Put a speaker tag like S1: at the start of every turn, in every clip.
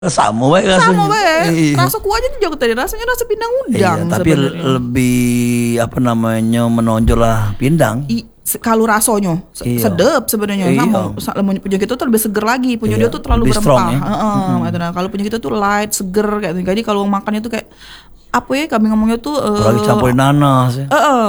S1: Sama baik rasanya.
S2: Sama baik.
S1: Iya.
S2: Rasa kuahnya tuh jauh tadi, rasanya rasa pindang udang.
S1: Iya, tapi
S2: sebenarnya.
S1: lebih apa namanya menonjol lah pindang.
S2: Kalau rasanya
S1: Iya.
S2: sedap sebenarnya,
S1: Iya.
S2: sama punya kita tuh lebih seger lagi, punya
S1: Iya,
S2: dia tuh terlalu
S1: lebih strong
S2: berempah.
S1: ya.
S2: Gitu. Nah, kalau punya kita tuh light, seger kayak gitu. Jadi kalau makannya tuh kayak apa ya, kami ngomongnya tuh
S1: Apalagi campurin nanas ya.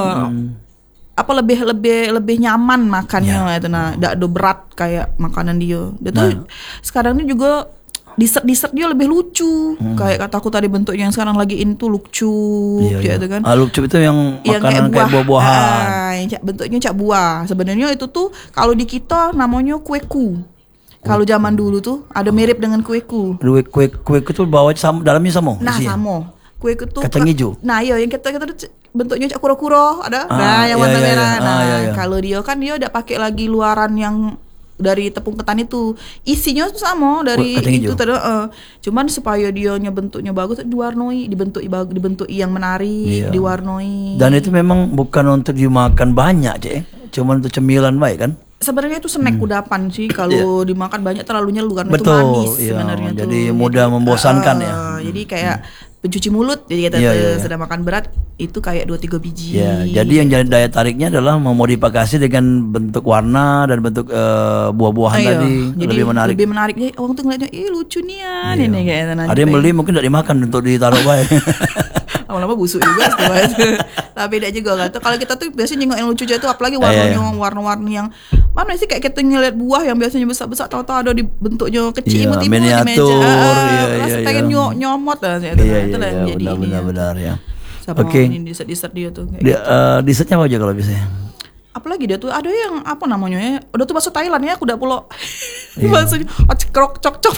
S2: apa lebih nyaman makannya gitu. Nah, nggak ada berat kayak makanan dia. Dia tuh sekarang ini juga dessert dia lebih lucu. Kayak kataku tadi, bentuknya yang sekarang lagi in tuh lucu gitu kan.
S1: Lucu itu yang makanan kayak buah-buahan.
S2: Yang bentuknya cak buah. Sebenarnya itu tuh kalau di kita namanya kueku. Kalau zaman dulu tuh ada mirip dengan kueku.
S1: Kue itu bawah sama, dalamnya sama.
S2: Nah,
S1: isinya.
S2: sama. Kueku tuh
S1: Kacang hijau.
S2: Nah, iya yang kita bentuknya cak kuro-kuro ada. Nah, yang warna
S1: iya,
S2: merah.
S1: iya.
S2: Nah,
S1: Iya.
S2: kalau dia kan dia udah pakai lagi luaran yang dari tepung ketan itu, isinya tuh sama dari
S1: Kacang
S2: itu
S1: hijau.
S2: tadi. Cuman supaya dianya bentuknya bagus, diwarnai, dibentuk yang menarik,
S1: Iya.
S2: diwarnai.
S1: Dan itu memang bukan untuk dimakan banyak, Cek. Cuman untuk cemilan baik kan?
S2: Sebenarnya itu snack kudapan sih, kalau dimakan banyak terlalu nyelu karena itu
S1: Betul,
S2: manis
S1: iya.
S2: sebenarnya tuh.
S1: Jadi mudah membosankan ya.
S2: Jadi kayak pencuci mulut, jadi kita
S1: Iya,
S2: tuh
S1: iya.
S2: sedang makan berat itu kayak 2-3 biji.
S1: Ya, jadi yang jadi daya tariknya adalah memodifikasi dengan bentuk warna dan bentuk buah-buahan
S2: Iya,
S1: tadi,
S2: jadi
S1: lebih menarik.
S2: Lebih menarik. Jadi orang tuh ngeliatnya, lucu nian ini kayak gitu.
S1: Ada yang beli mungkin tidak dimakan untuk ditaruh baik.
S2: Lama-lama busuk juga setelah itu. Tapi beda juga kan. Kalau kita tuh biasanya nengok yang lucu aja tuh, apalagi warnanya warna-warni yang mana sih, kayak kita ngeliat buah yang biasanya besar-besar, tahu-tahu ada di bentuknya kecil,
S1: Iya,
S2: imut-imut di
S1: miniatur,
S2: meja.
S1: iya,
S2: Pengen
S1: iya.
S2: nyomot lah.
S1: Iya, benar-benar ya.
S2: Sama
S1: Oke.
S2: ini dessert dia tuh. Kayak
S1: Dessertnya apa aja kalau bisa?
S2: apalagi dia tuh ada yang apa namanya ya, udah tuh bahasa Thailand ya, kuda pulau.
S1: Iya.
S2: Bahasanya cekrok cok.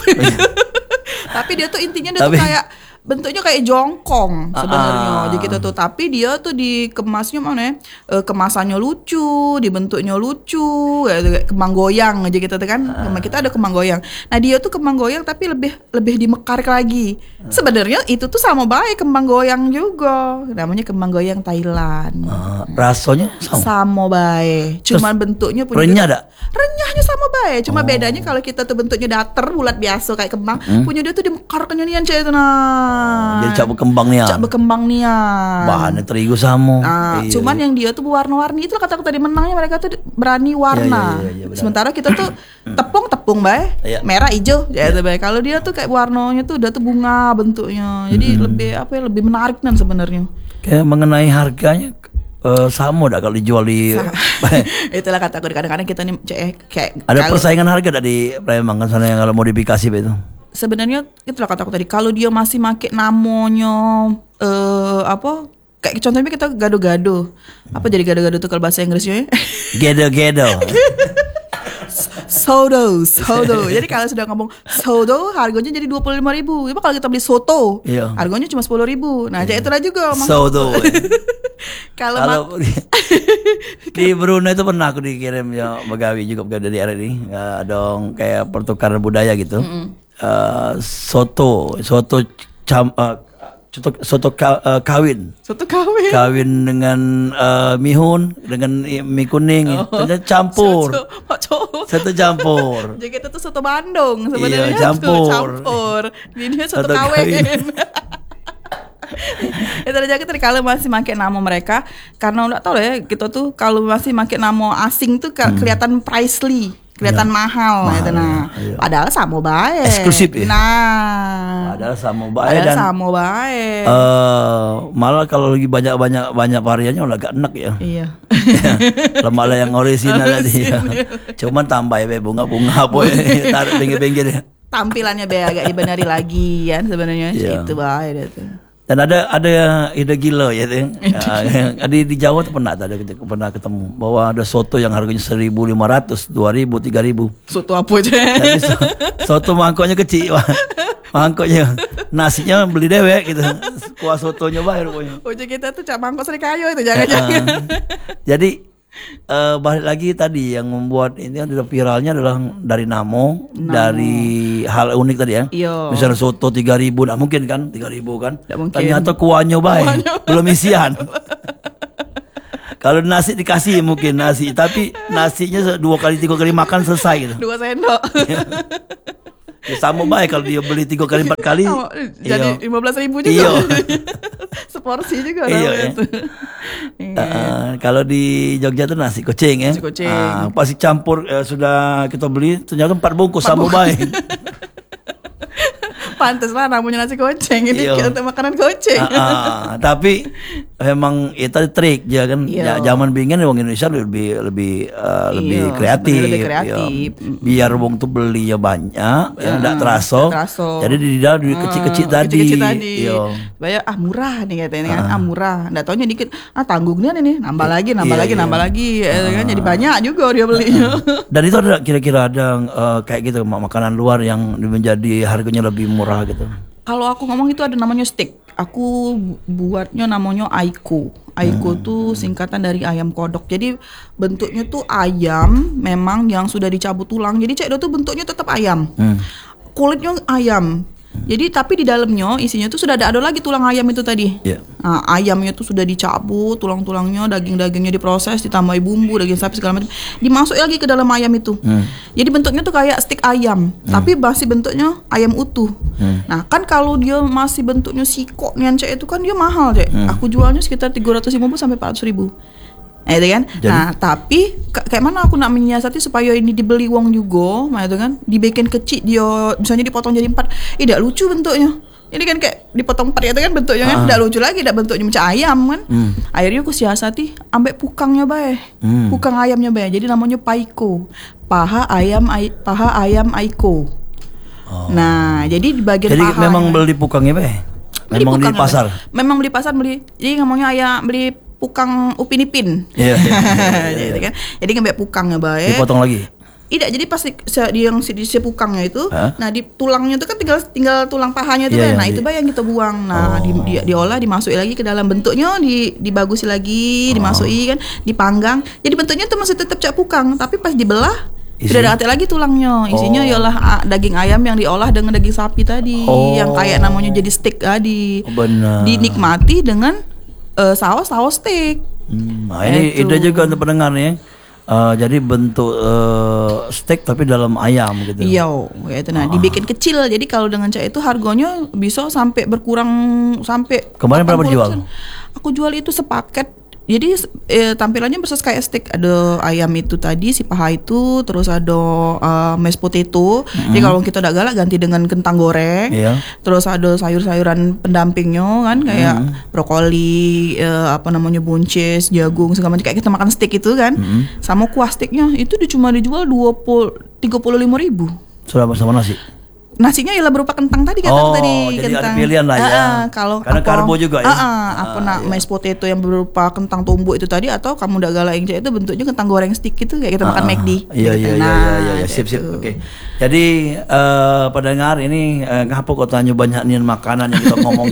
S2: Tapi dia tuh intinya dia tuh kayak bentuknya kayak jongkong sebenarnya. Jadi kita tuh, tapi dia tuh dikemasnya mana ya? Kemasannya lucu, dibentuknya lucu, kayak kembang goyang aja kita tuh kan. Kita ada kembang goyang. Nah, dia tuh kembang goyang tapi lebih dimekarik lagi. Sebenarnya itu tuh sama baik kembang goyang juga. Namanya kembang goyang Thailand.
S1: Rasanya sama.
S2: Sama baik. Cuman bentuknya punya
S1: renyah
S2: kita-
S1: dak?
S2: Renyahnya sama baik. Cuma bedanya kalau kita tuh bentuknya datar bulat biasa kayak kembang, punya dia tuh dimekar kenyanian cah itu nah.
S1: Jadi cak berkembang nih ya.
S2: Cak berkembang nih ya.
S1: Bahannya terigu sama.
S2: Nah,
S1: Iya,
S2: cuman yang dia tuh warna-warni itu kata aku tadi, menangnya mereka tuh berani warna.
S1: Iya, benar.
S2: Sementara kita tuh tepung baik,
S1: Iya.
S2: merah hijau ya itu baik. Kalau dia tuh kayak warnanya tuh udah tuh bunga bentuknya. Jadi lebih apa ya, lebih menarik kan sebenarnya.
S1: Kayak mengenai harganya sama dak kalau dijual di
S2: Itulah kataku, kadang-kadang kita nih kayak
S1: ada
S2: kalau-
S1: persaingan harga dak di Palembang kan sana yang kalau modifikasi itu.
S2: sebenarnya itulah kataku tadi, kalau dia masih make namanya apa, kayak contohnya kita gado-gado. Apa jadi gado-gado tuh kalau bahasa Inggrisnya ya?
S1: Gedo.
S2: Sodo. Jadi kalau sudah ngomong sodo, harganya jadi 25.000. Tapi kalau kita beli soto,
S1: Iya.
S2: harganya cuma 10.000. Nah, jadi itulah juga.
S1: Sodo.
S2: Kalau
S1: Kalau di Brunei itu pernah aku dikirim ya Begawi juga dari RRI, dong kayak pertukaran budaya gitu. Soto kawin.
S2: soto kawin.
S1: Kawin dengan mihun dengan mie kuning, ternyata campur. Satu campur.
S2: Jadi kita tuh soto Bandung sebenarnya.
S1: Iya,
S2: tuh,
S1: campur.
S2: Ini soto
S1: Soto
S2: kawin. Itu aja tadi kalau masih pakai nama mereka, karena udah tau lah ya, kita tuh kalau masih pakai nama asing tuh kelihatan pricely, kelihatan mahal gitu. Nah,
S1: iya.
S2: padahal sama baik.
S1: Eksklusif ya?
S2: Nah,
S1: Padahal sama baik dan
S2: sama baik.
S1: malah kalau lagi banyak variannya udah agak enak ya.
S2: Iya.
S1: Malah yang orisinal tadi ya. Cuman tambah ya bunga-bunga apa ya, taruh pinggir-pinggir ya.
S2: Tampilannya be agak dibenari lagi kan sebenarnya.
S1: Iya.
S2: Itu baik itu.
S1: Dan ada ide gila ya, di Jawa tuh pernah ketemu bahwa ada soto yang harganya 1.500, 2.000, 3.000.
S2: Soto apa aja?
S1: Tapi soto mangkoknya kecil, mangkoknya nasinya beli dewek gitu, kuah sotonya bayar pokoknya.
S2: Ojek kita tuh cak mangkok serikayo itu jangan-jangan.
S1: Jadi balik lagi tadi yang membuat ini adalah viralnya adalah dari Namo. Dari hal unik tadi ya.
S2: Iya.
S1: Misalnya soto 3.000, nggak mungkin kan 3.000 kan?
S2: Nggak mungkin.
S1: Ternyata kuahnya baik, belum isian. Kalau nasi dikasih mungkin nasi, tapi nasinya 2 kali 3 kali makan selesai gitu.
S2: 2 sendok.
S1: Ya, sama baik kalau dia beli 3 kali 4 kali.
S2: Oh, jadi 15.000 juga.
S1: Iya.
S2: Seporsi juga
S1: Iya,
S2: namanya
S1: ya.
S2: tuh. Iya.
S1: Kalau di Jogja tuh nasi kucing ya.
S2: Nasi kucing.
S1: Pasti campur sudah kita beli ternyata 4 bungkus sama baik.
S2: Pantes lah namanya nasi kucing. Ini
S1: Iya.
S2: kita makanan kucing.
S1: Tapi memang itu trik ya kan.
S2: Iya.
S1: Zaman bingin wong Indonesia lebih
S2: Iya,
S1: kreatif.
S2: lebih kreatif.
S1: Iya. Biar wong tuh belinya banyak, ya enggak terasa.
S2: Terasa.
S1: Jadi di dalam duit kecil-kecil tadi.
S2: Kecil-kecil tadi.
S1: Iya.
S2: Bayar murah nih katanya kan. Murah. Nggak taunya dikit. Tanggungnya nih nambah lagi, nambah lagi. Kan jadi banyak juga dia belinya.
S1: Dan itu ada kira-kira ada kayak gitu makanan luar yang menjadi harganya lebih murah gitu.
S2: Kalau aku ngomong itu ada namanya steak. Aku buatnya namanya Aiko. Aiko tuh singkatan dari ayam kodok. Jadi bentuknya tuh ayam memang yang sudah dicabut tulang. Jadi cek tuh bentuknya tetap ayam. Kulitnya ayam. Jadi tapi di dalamnya isinya tuh sudah ada lagi tulang ayam itu tadi.
S1: Iya.
S2: Nah, ayamnya tuh sudah dicabut, tulang-tulangnya, daging-dagingnya diproses, ditambahi bumbu, daging sapi segala macam, dimasuk lagi ke dalam ayam itu. Jadi bentuknya tuh kayak stik ayam, tapi masih bentuknya ayam utuh. Nah, kan kalau dia masih bentuknya siko nian cek itu kan dia mahal, Cek. Aku jualnya sekitar 350 sampai 400.000. Nah, itu kan.
S1: Jadi?
S2: Nah, tapi kayak mana aku nak menyiasati supaya ini dibeli wong juga, nah itu kan, dibikin kecil dia, misalnya dipotong jadi 4. Tidak lucu bentuknya. Ini kan kayak dipotong 4 itu kan bentuknya kan tidak lucu lagi, tidak bentuknya macam ayam kan. Akhirnya aku siasati ambek pukangnya bae. Pukang ayamnya bae. Jadi namanya paiko. Paha ayam Aiko. Nah, jadi di bagian
S1: Jadi
S2: paha.
S1: memang beli pukangnya be. Memang di
S2: pukangnya,
S1: pasar.
S2: Bae. Memang beli pasar beli. Jadi ngomongnya ayam beli pukang Upin Ipin.
S1: Iya.
S2: Jadi kan. Jadi ngambil pukangnya bae.
S1: Dipotong lagi.
S2: Tidak, jadi pasti yang si pukangnya itu, nah di tulangnya itu kan tinggal tulang pahanya itu
S1: Iya,
S2: kan.
S1: iya,
S2: Nah, itu yang kita buang. Nah, diolah, dimasuki lagi ke dalam bentuknya, dibagusi lagi, dimasuki kan, dipanggang. Jadi bentuknya itu masih tetap cak pukang, tapi pas dibelah sudah ada lagi tulangnya. Isinya ialah daging ayam yang diolah dengan daging sapi tadi, yang kayak namanya jadi steak tadi.
S1: Benar.
S2: Dinikmati dengan saus steak.
S1: Nah, ini ide juga untuk pendengar nih. Jadi bentuk steak tapi dalam ayam gitu.
S2: Iya, itu nah dibikin kecil. Jadi kalau dengan cak itu harganya bisa sampai berkurang sampai.
S1: Kemarin berapa dijual?
S2: Aku jual itu sepaket. Jadi tampilannya persis kayak steak. Ada ayam itu tadi, si paha itu, terus ada mashed potato. Jadi kalau kita udah galak ganti dengan kentang goreng.
S1: Iya.
S2: Terus ada sayur-sayuran pendampingnya kan kayak brokoli, buncis, jagung segala macam kayak kita makan steak itu kan. Sama kuah steaknya itu cuma dijual 35.000.
S1: Sudah sama nasi.
S2: Nasinya ialah berupa kentang tadi kata tadi
S1: jadi
S2: kentang.
S1: ada pilihan lah ya.
S2: Karena
S1: karbo juga ya.
S2: Aku nak mashed potato yang berupa kentang tumbuk itu tadi, atau kamu udah galak yang itu bentuknya kentang goreng stick gitu kayak kita makan McD.
S1: Iya,
S2: gitu.
S1: iya, sip. Oke. Jadi pendengar ini ngapa kok tanya banyak nih makanan yang kita ngomong